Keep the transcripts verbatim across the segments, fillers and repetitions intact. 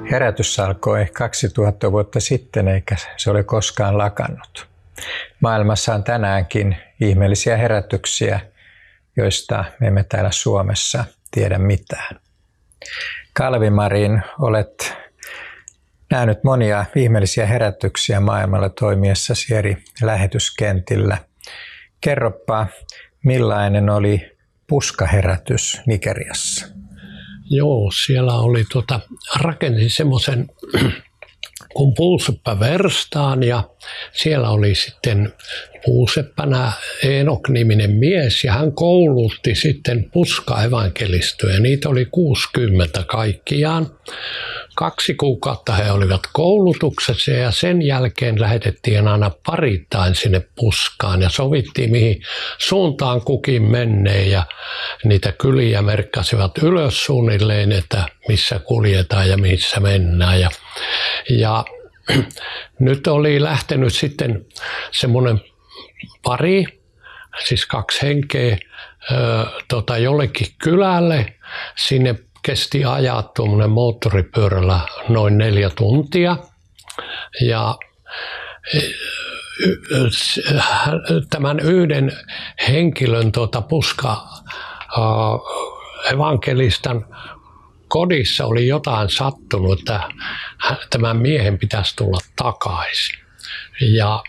Herätys alkoi kaksituhatta vuotta sitten, eikä se ole koskaan lakannut. Maailmassa on tänäänkin ihmeellisiä herätyksiä, joista me emme täällä Suomessa tiedä mitään. Kalvi-Marin, olet nähnyt monia ihmeellisiä herätyksiä maailmalla toimiessasi eri lähetyskentillä. Kerropa, millainen oli puskaherätys Nigeriassa? Joo, siellä oli tuota, rakensin semmoisen kuin puuseppä-verstaan ja siellä oli sitten puuseppänä Eenok-niminen mies ja hän koulutti sitten puska-evankelistoja. Niitä oli kuusikymmentä kaikkiaan. Kaksi kuukautta he olivat koulutuksessa ja sen jälkeen lähetettiin aina parittain sinne puskaan ja sovittiin mihin suuntaan kukin menee ja niitä kyliä merkkasivat ylös suunnilleen, että missä kuljetaan ja missä mennään. Ja, ja nyt oli lähtenyt sitten semmoinen pari, siis kaksi henkeä, ö, tota, jollekin kylälle. Sinne kesti ajaa tuommoinen moottoripyörällä noin neljä tuntia. Ja tämän yhden henkilön tuota, puska äh, evankelistan kodissa oli jotain sattunut, että tämän miehen pitäisi tulla takaisin. Ja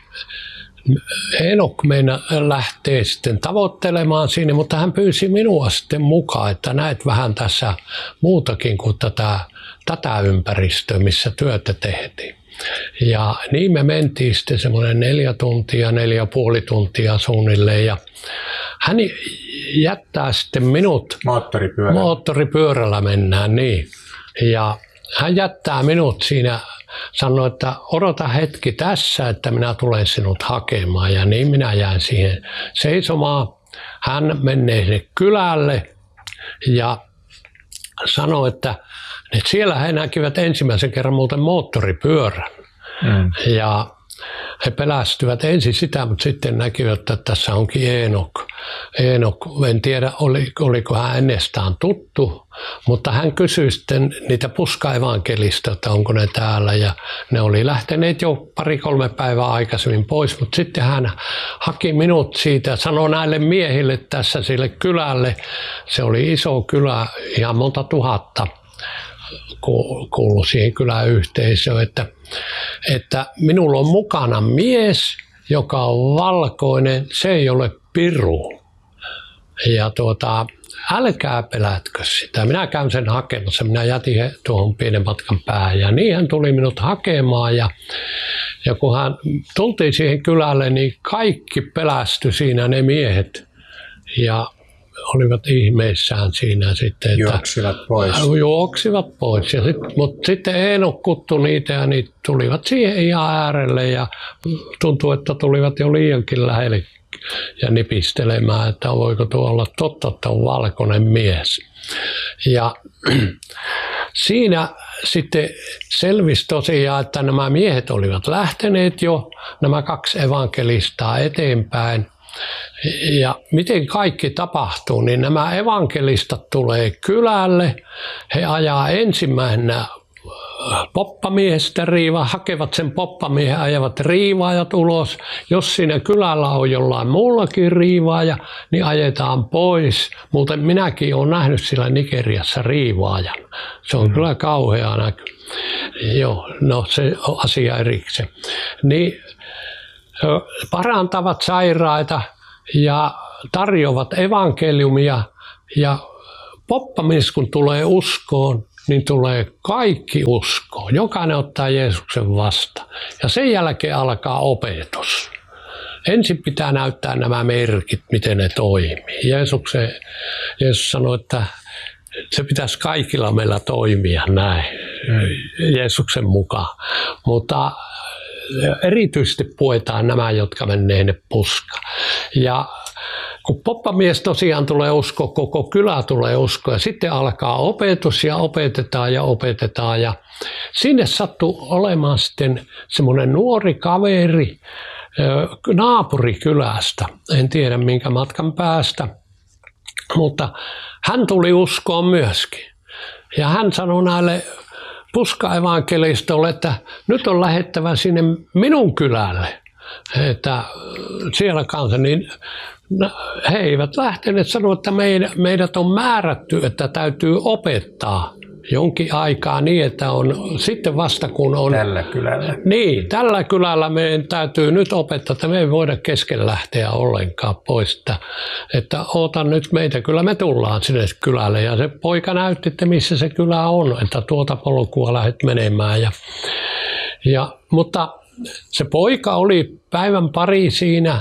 Eenok meina lähtee sitten tavoittelemaan sinne, mutta hän pyysi minua sitten mukaan, että näet vähän tässä muutakin kuin tätä, tätä ympäristöä, missä työtä tehtiin. Ja niin me mentiin sitten semmoinen neljä tuntia, neljä puoli tuntia suunnilleen ja hän jättää sitten minut, moottoripyörällä, moottoripyörällä mennään niin ja hän jättää minut siinä, sanoi, että odota hetki tässä, että minä tulen sinut hakemaan ja niin minä jäin siihen seisomaan. Hän menee sinne kylälle ja sanoi, että, että siellä he näkivät ensimmäisen kerran muuten moottoripyörän. Mm. Ja he pelästyvät ensin sitä, mutta sitten näkivät, että tässä onkin Eenok. Eenok, en tiedä oliko hän ennestään tuttu, mutta hän kysyi sitten niitä puska-evankelista, että onko ne täällä. Ja ne oli lähteneet jo pari-kolme päivää aikaisemmin pois, mutta sitten hän haki minut siitä ja sanoi näille miehille tässä sille kylälle. Se oli iso kylä, ihan monta tuhatta kuului siihen kyläyhteisöön, että, että minulla on mukana mies, joka on valkoinen, se ei ole piru. Ja tuota, älkää pelätkö sitä. Minä käyn sen hakemassa. Minä jätin tuohon pienen matkan päähän ja niin hän tuli minut hakemaan ja, ja kun hän tultiin siihen kylälle, niin kaikki pelästyi siinä ne miehet ja olivat ihmeissään siinä sitten, että juoksivat pois. Juoksivat pois. Ja sit, mutta sitten Eenok kutsui niitä ja niitä tulivat siihen ihan äärelle ja tuntui, että tulivat jo liiankin lähelle ja nipistelemään, että voiko tuo olla totta, että on valkoinen mies. Ja siinä sitten selvisi tosiaan, että nämä miehet olivat lähteneet jo, nämä kaksi evankelistaa eteenpäin. Ja miten kaikki tapahtuu, niin nämä evankelistat tulee kylälle, he ajaa ensimmäisenä poppamiehestä riivaa, hakevat sen poppamiehen, ajavat riivaajat ulos. Jos siinä kylällä on jollain muullakin riivaaja, niin ajetaan pois. Muuten minäkin olen nähnyt sillä Nigeriassa riivaajan. Se on mm. kyllä kauhea näky. Joo, no se on asia erikseen. Niin, parantavat sairaita ja tarjoavat evankeliumia ja poppamies kun tulee uskoon, niin tulee kaikki uskoon. Jokainen ottaa Jeesuksen vastaan ja sen jälkeen alkaa opetus. Ensin pitää näyttää nämä merkit, miten ne toimii. Jeesuksen, Jeesus sanoi, että se pitäisi kaikilla meillä toimia näin, Jeesuksen mukaan. Mutta erityisesti puetaan nämä, jotka menee ne puska. Ja kun poppamies tosiaan tulee uskoa, koko kylä tulee uskoa ja sitten alkaa opetus ja opetetaan ja opetetaan. Ja sinne sattui olemaan sitten semmoinen nuori kaveri naapurikylästä, en tiedä minkä matkan päästä, mutta hän tuli uskoon myöskin. Ja hän sanoi näille puskaevankelistolle, että nyt on lähettävä sinne minun kylälle, että siellä kanssa, niin he eivät lähteneet sanoa, että meidät on määrätty, että täytyy opettaa jonkin aikaa niin, että on sitten vasta kun on... Tällä kylällä. Niin, tällä kylällä meidän täytyy nyt opettaa, että me ei voida kesken lähteä ollenkaan pois. Että, että oota nyt meitä, kyllä me tullaan sinne kylälle. Ja se poika näytti, että missä se kylä on, että tuota polkua lähdet menemään. Ja, ja, mutta se poika oli päivän pari siinä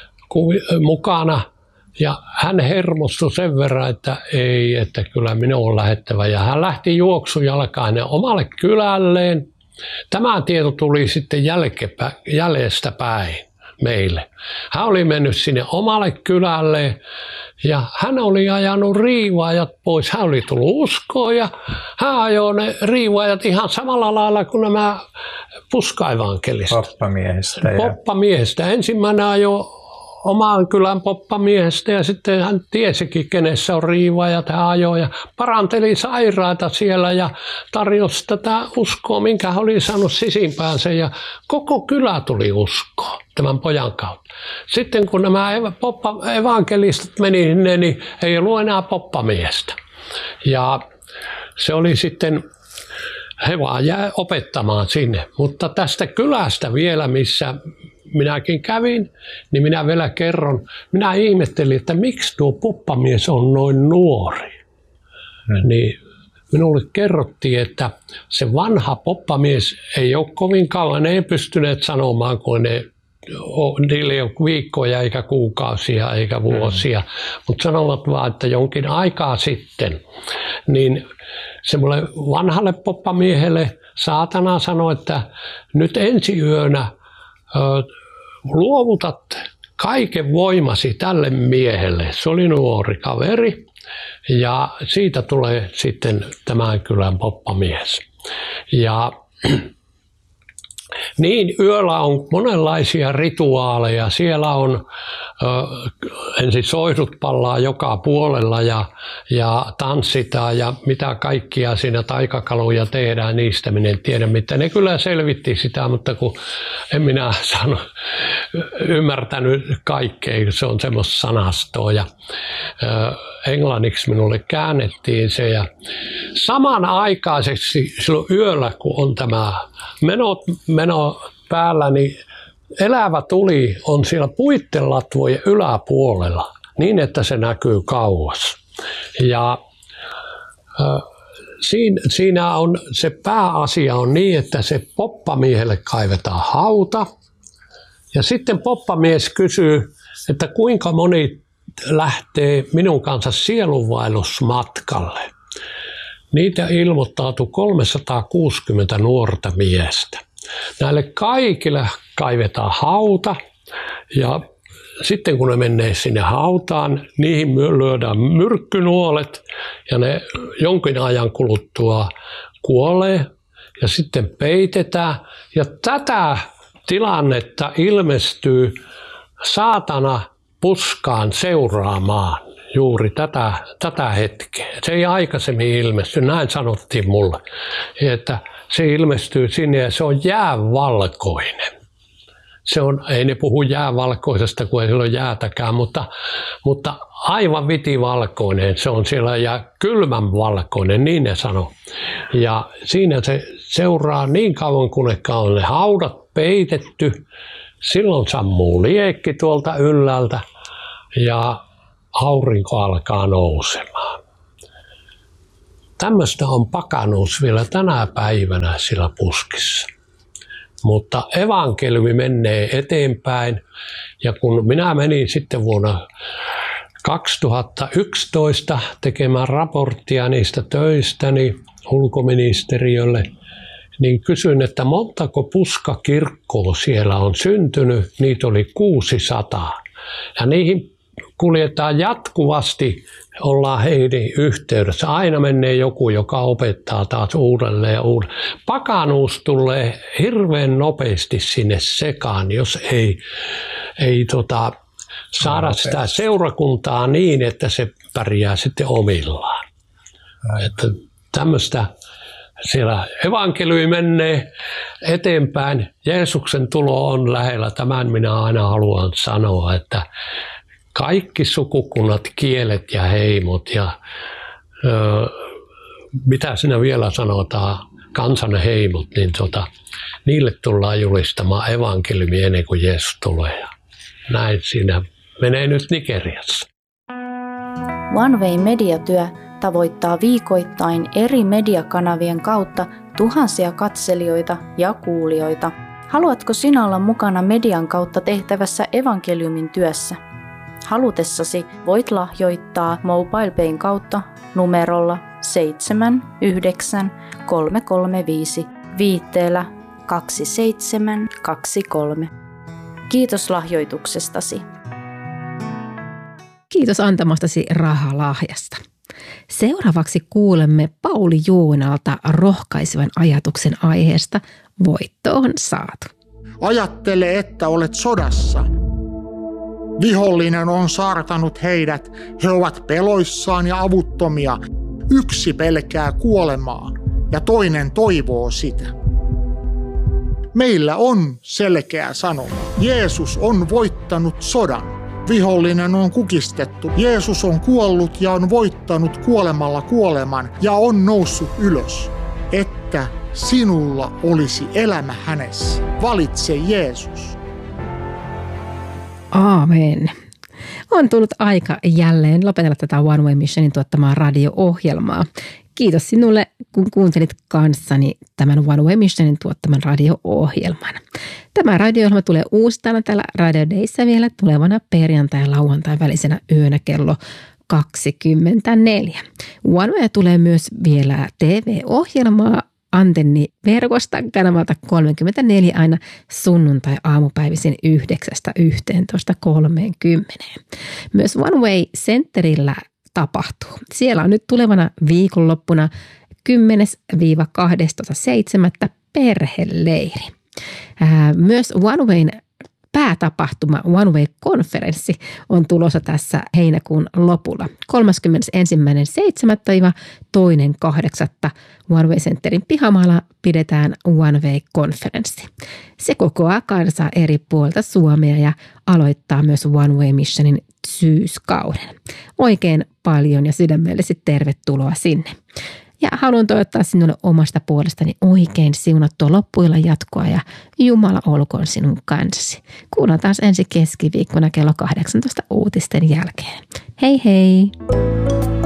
mukana. Ja hän hermostui sen verran, että ei, että kyllä minun on lähettävä. Ja hän lähti juoksujalkainen omalle kylälleen. Tämä tieto tuli sitten jäljestä päin meille. Hän oli mennyt sinne omalle kylälleen ja hän oli ajanut riivaajat pois. Hän oli tullut uskoon ja hän ajoi ne riivaajat ihan samalla lailla kuin nämä puskaevankelistat. Poppamiehestä. Ja... Poppamiehestä. Ensimmäinen ajoi omaan kylän poppamiehestä ja sitten hän tiesikin, kenessä on riivaajat, hän ajoi ja paranteli sairaita siellä ja tarjosi tätä uskoa, minkä hän oli saanut sisimpäänsä ja koko kylä tuli uskoon tämän pojan kautta. Sitten kun nämä evankelistat meni sinne, niin ei ollut enää poppamiestä. Ja se oli sitten, he vaan jäi opettamaan sinne, mutta tästä kylästä vielä, missä minäkin kävin, niin minä vielä kerron. Minä ihmettelin, että miksi tuo poppamies on noin nuori. Hmm. Niin minulle kerrottiin, että se vanha poppamies ei ole kovin kauan, ne ei pystyneet sanomaan, kun ne, niillä ei ole viikkoja eikä kuukausia eikä vuosia, hmm. mutta sanovat vaan, että jonkin aikaa sitten, niin semmoille vanhalle poppamiehelle saatana sanoi, että nyt ensi yönä luovutat kaiken voimasi tälle miehelle. Se oli nuori kaveri ja siitä tulee sitten tämän kylän poppamies. Ja niin, yöllä on monenlaisia rituaaleja. Siellä on ö, ensin soihdut pallaa joka puolella ja, ja tanssitaan ja mitä kaikkia siinä taikakaluja tehdään, niistä minä en tiedä mitä. Ne kyllä selvitti sitä, mutta kun en minä sano, ymmärtänyt kaikkea, se on semmoista sanastoa. Ja, ö, englanniksi minulle käännettiin se ja samanaikaisesti silloin yöllä, kun on tämä menot, meno päällä, niin elävä tuli on siellä puittelatvojen yläpuolella niin, että se näkyy kauas. Ja äh, siinä, siinä on se pääasia on niin, että se poppamiehelle kaivetaan hauta ja sitten poppamies kysyy, että kuinka moni lähtee minun kanssa sielunvaellusmatkalle. Niitä ilmoittautui kolmesataakuusikymmentä nuorta miestä. Näille kaikille kaivetaan hauta ja sitten kun ne menee sinne hautaan, niihin lyödään myrkkynuolet ja ne jonkin ajan kuluttua kuolee ja sitten peitetään. Ja tätä tilannetta ilmestyy saatana puskaan seuraamaan. Juuri tätä, tätä hetkeä. Se ei aikaisemmin ilmesty, näin sanottiin mulle, että se ilmestyy sinne ja se on jäävalkoinen. Se on, ei ne puhu jäävalkoisesta, kun ei sillä ole jäätäkään, mutta, mutta aivan vitivalkoinen se on siellä ja kylmän valkoinen, niin ne sanoo. Ja siinä se seuraa niin kauan, kun on ne haudat peitetty. Silloin sammuu liekki tuolta ylhäältä ja aurinko alkaa nousemaan. Tämmöistä on pakanuus vielä tänä päivänä sillä puskissa. Mutta evankeliumi menee eteenpäin ja kun minä menin sitten vuonna kaksituhattayksitoista tekemään raporttia niistä töistäni ulkoministeriölle, niin kysyin, että montako puskakirkkoa siellä on syntynyt. Niitä oli kuusisataa ja niihin kuljetaan jatkuvasti, ollaan heidän yhteydessä. Aina menee joku, joka opettaa taas uudelleen ja uudelleen. Pakanuus tulee hirveän nopeasti sinne sekaan, jos ei, ei tota, saada sitä seurakuntaa niin, että se pärjää sitten omillaan. Että tämmöistä siellä evankeliumi menee eteenpäin. Jeesuksen tulo on lähellä. Tämän minä aina haluan sanoa, että kaikki sukukunnat, kielet ja heimot ja ö, mitä siinä vielä sanotaan, kansan heimot, niin tota, niille tullaan julistamaan evankeliumi ennen kuin Jeesus tulee. Ja näin siinä menee nyt Nigeriassa. One Way mediatyö tavoittaa viikoittain eri mediakanavien kautta tuhansia katselijoita ja kuulijoita. Haluatko sinä olla mukana median kautta tehtävässä evankeliumin työssä? Halutessasi voit lahjoittaa MobilePayn kautta numerolla seitsemän yhdeksän kolme kolme viisi viitteellä kaksi seitsemän kaksi kolme. Kiitos lahjoituksestasi. Kiitos antamastasi rahalahjasta. Seuraavaksi kuulemme Pauli Juunalta rohkaisevan ajatuksen aiheesta Voitto on saatu. Ajattele, että olet sodassa. Vihollinen on saartanut heidät. He ovat peloissaan ja avuttomia. Yksi pelkää kuolemaa ja toinen toivoo sitä. Meillä on selkeä sanoma. Jeesus on voittanut sodan. Vihollinen on kukistettu. Jeesus on kuollut ja on voittanut kuolemalla kuoleman ja on noussut ylös. Että sinulla olisi elämä hänessä. Valitse Jeesus. Aamen. On tullut aika jälleen lopetella tätä One Way Missionin tuottamaa radio-ohjelmaa. Kiitos sinulle, kun kuuntelit kanssani tämän One Way Missionin tuottaman radio-ohjelman. Tämä radio-ohjelma tulee uusittain täällä Radio Dayssä vielä tulevana perjantai- ja lauantai välisenä yönä kello kaksikymmentäneljä. One Way tulee myös vielä T V-ohjelmaa antenniverkosta kanavalta kolmekymmentäneljä aina sunnuntai-aamupäivisin yhdeksästä yhteentoista kolmekymmentä. Myös One Way Centerillä tapahtuu. Siellä on nyt tulevana viikonloppuna kymmenes kahdeskymmenes seitsemättä perheleiri. Myös One Wayn päätapahtuma One Way-konferenssi on tulossa tässä heinäkuun lopulla. kolmaskymmenesensimmäinen seitsemättä toinen kahdeksatta One Way Centerin pihamaalla pidetään One Way-konferenssi. Se kokoaa kansaa eri puolta Suomea ja aloittaa myös One Way Missionin syyskauden. Oikein paljon ja sydämellisesti tervetuloa sinne. Ja haluan toivottaa sinulle omasta puolestani oikein siunattua loppuillan jatkoa ja Jumala olkoon sinun kanssasi. Kuullaan taas ensi keskiviikkona kello kahdeksantoista uutisten jälkeen. Hei hei!